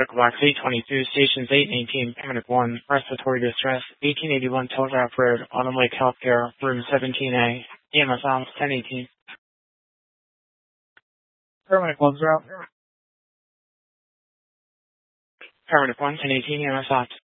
Medical Box 822, Stations 818, Paramedic 1, Respiratory Distress, 1881 Telegraph Road, Autumn Lake Healthcare, Room 17A, EMS Office 1018. Paramedic 1's out. Paramedic 1, 1018, EMS Office.